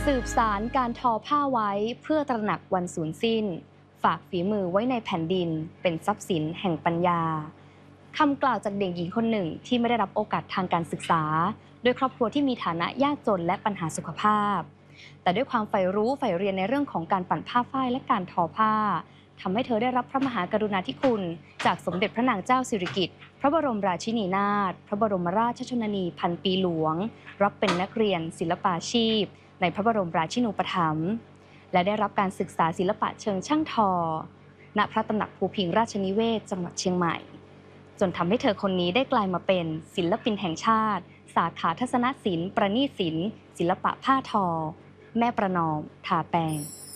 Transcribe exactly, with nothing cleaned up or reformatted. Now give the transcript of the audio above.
สืบสารการทอผ้าไว้เพื่อตระหนักวันสูญสิ้นฝากฝีมือไว้ในแผ่นดินเป็นทรัพย์สินแห่งปัญญาคำกล่าวจากเด็กหญิงคนหนึ่งที่ไม่ได้รับโอกาสทางการศึกษาด้วยครอบครัวที่มีฐานะยากจนและปัญหาสุขภาพแต่ด้วยความใฝ่รู้ใฝ่เรียนในเรื่องของการปั่นผ้าฝ้ายและการทอผ้าทำให้เธอได้รับพระมหากรุณาธิคุณจากสมเด็จพระนางเจ้าสิริกิติ์พระบรมราชินีนาถพระบรมราชชนนีพันปีหลวงรับเป็นนักเรียนศิลปาชีพในพระบรมราชินูปถัมภ์และได้รับการศึกษาศิลปะเชิงช่างทอณพระตำหนักภูพิงราชนิเวศจังหวัดเชียงใหม่จนทำให้เธอคนนี้ได้กลายมาเป็นศิลปินแห่งชาติสาขาทัศนศิลป์ประณีตศิลป์ศิลปะผ้าทอแม่ประนอมทาแปง